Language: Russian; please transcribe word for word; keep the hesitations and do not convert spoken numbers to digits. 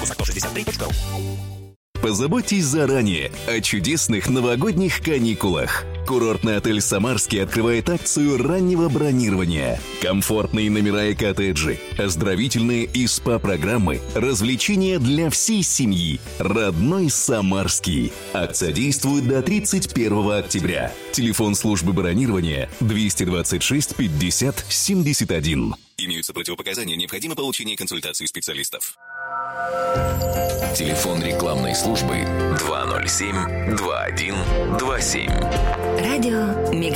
сто шестьдесят три точка ру. Позаботьтесь заранее о чудесных новогодних каникулах. Курортный отель «Самарский» открывает акцию раннего бронирования. Комфортные номера и коттеджи, оздоровительные и СПА-программы, развлечения для всей семьи. Родной «Самарский». Акция действует до тридцать первого октября. Телефон службы бронирования двести двадцать шесть пятьдесят семьдесят один. Имеются противопоказания, необходимо получение консультации специалистов. Телефон рекламной службы два ноль семь два один два семь. Радио Мегаполис.